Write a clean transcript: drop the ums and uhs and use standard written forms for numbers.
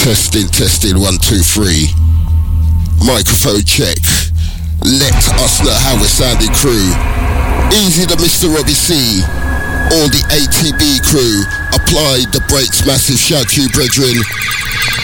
Testing, 1, 2, 3. Microphone check. Let us know how we're sounding, crew. Easy to Mr. Robbie C. All the ATB crew. Apply the brakes, massive shout to you, brethren.